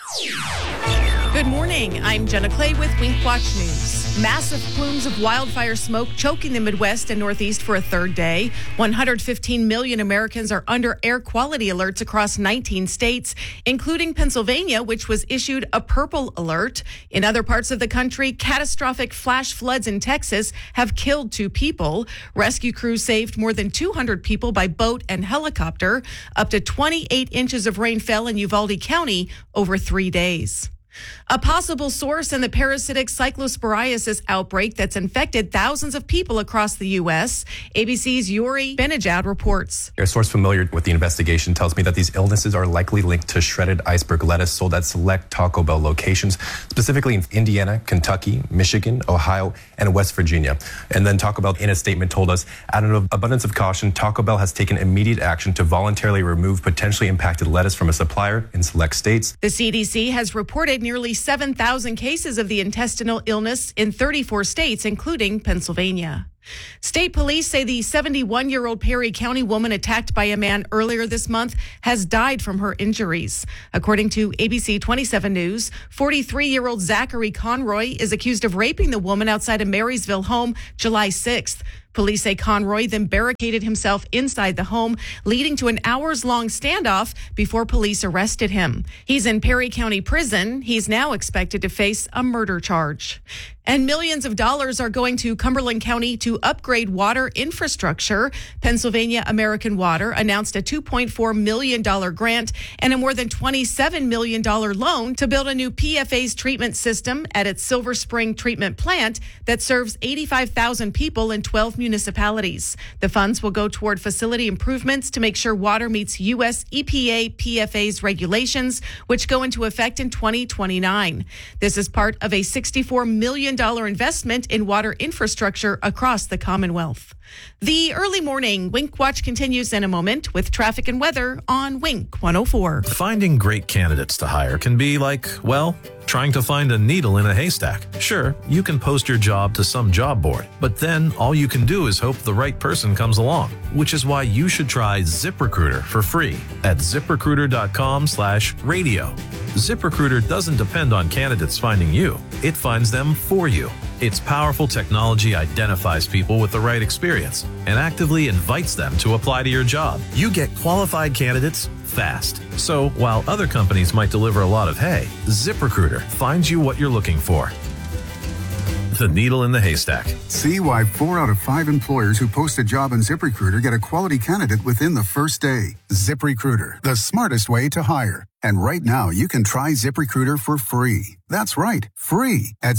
Good morning. I'm Jenna Clay with Wink Watch News. Massive plumes of wildfire smoke choking the Midwest and Northeast for a third day. 115 million Americans are under air quality alerts across 19 states, including Pennsylvania, which was issued a purple alert. In other parts of the country, catastrophic flash floods in Texas have killed 2 people. Rescue crews saved more than 200 people by boat and helicopter. Up to 28 inches of rain fell in Uvalde County over 3 days. A possible source in the parasitic cyclosporiasis outbreak that's infected thousands of people across the U.S. ABC's Yuri Benajad reports. A source familiar with the investigation tells me that these illnesses are likely linked to shredded iceberg lettuce sold at select Taco Bell locations, specifically in Indiana, Kentucky, Michigan, Ohio, and West Virginia. And then Taco Bell, in a statement, told us, out of abundance of caution, Taco Bell has taken immediate action to voluntarily remove potentially impacted lettuce from a supplier in select states. The CDC has reported nearly 7,000 cases of the intestinal illness in 34 states, including Pennsylvania. State police say the 71-year-old Perry County woman attacked by a man earlier this month has died from her injuries. According to ABC 27 News, 43-year-old Zachary Conroy is accused of raping the woman outside a Marysville home July 6th. Police say Conroy then barricaded himself inside the home, leading to an hours-long standoff before police arrested him. He's in Perry County Prison. He's now expected to face a murder charge. And millions of dollars are going to Cumberland County to upgrade water infrastructure. Pennsylvania American Water announced a $2.4 million grant and a more than $27 million loan to build a new PFAS treatment system at its Silver Spring treatment plant that serves 85,000 people in 12 municipalities. The funds will go toward facility improvements to make sure water meets U.S. EPA PFAS regulations, which go into effect in 2029. This is part of a $64 million investment in water infrastructure across the Commonwealth. The early morning Wink Watch continues in a moment with traffic and weather on Wink 104. Finding great candidates to hire can be like, well, trying to find a needle in a haystack. Sure, you can post your job to some job board, but then all you can do is hope the right person comes along, which is why you should try ZipRecruiter for free at ZipRecruiter.com/radio. ZipRecruiter doesn't depend on candidates finding you. It finds them for you. Its powerful technology identifies people with the right experience and actively invites them to apply to your job. You get qualified candidates fast. So while other companies might deliver a lot of hay, ZipRecruiter finds you what you're looking for. The needle in the haystack. See why 4 out of 5 employers who post a job on ZipRecruiter get a quality candidate within the first day. ZipRecruiter, the smartest way to hire. And right now, you can try ZipRecruiter for free. That's right, free at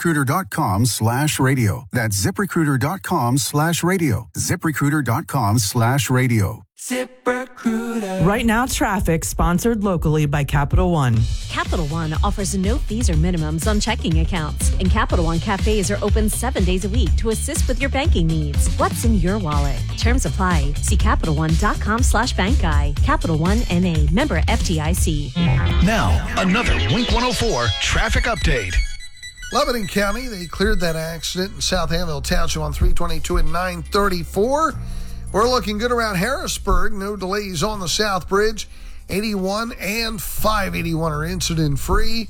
ZipRecruiter.com/radio. That's ZipRecruiter.com/radio. ZipRecruiter.com/radio. ZipRecruiter. Right now, traffic sponsored locally by Capital One. Capital One offers no fees or minimums on checking accounts, and Capital One cafes are open 7 days a week to assist with your banking needs. What's in your wallet? Terms apply. See CapitalOne.com/bank guy. Capital One NA, member FDIC. Now, another Wink 104 traffic update. Lebanon County, they cleared that accident in South Anvil Township on 322 and 934. We're looking good around Harrisburg. No delays on the South Bridge. 81 and 581 are incident-free.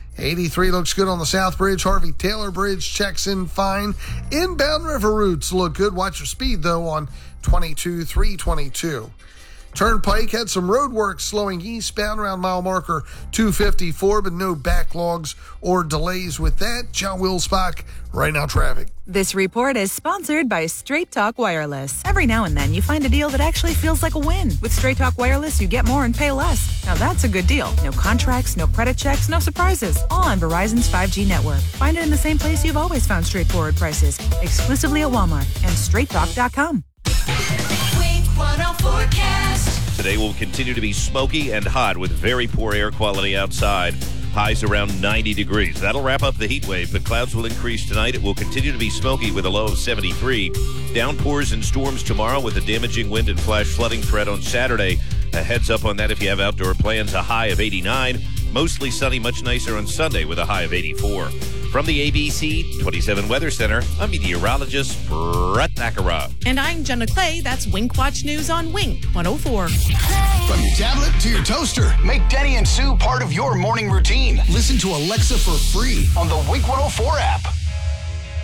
83 looks good on the South Bridge. Harvey Taylor Bridge checks in fine. Inbound river routes look good. Watch your speed, though, on 22, 322. Turnpike had some road work slowing eastbound around mile marker 254, but no backlogs or delays with that. John Wilsbach, Right Now Traffic. This report is sponsored by Straight Talk Wireless. Every now and then you find a deal that actually feels like a win. With Straight Talk Wireless, you get more and pay less. Now that's a good deal. No contracts, no credit checks, no surprises. All on Verizon's 5G network. Find it in the same place you've always found straightforward prices. Exclusively at Walmart and straighttalk.com. Wink 104 forecast. Today will continue to be smoky and hot with very poor air quality outside. Highs around 90 degrees. That'll wrap up the heat wave, but clouds will increase tonight. It will continue to be smoky with a low of 73. Downpours and storms tomorrow with a damaging wind and flash flooding threat on Saturday. A heads up on that if you have outdoor plans. A high of 89. Mostly sunny, much nicer on Sunday with a high of 84. From the ABC 27 Weather Center, I'm meteorologist Brett Nakara. And I'm Jenna Clay. That's Wink Watch News on Wink 104. From your tablet to your toaster, make Denny and Sue part of your morning routine. Listen to Alexa for free on the Wink 104 app.